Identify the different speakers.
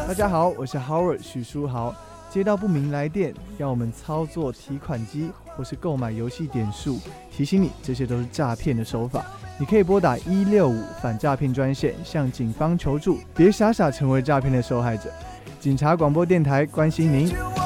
Speaker 1: 大家好，我是 Howard 许书豪。接到不明来电，要我们操作提款机或是购买游戏点数，提醒你这些都是诈骗的手法。你可以拨打165反诈骗专线向警方求助，别傻傻成为诈骗的受害者。警察广播电台关心您。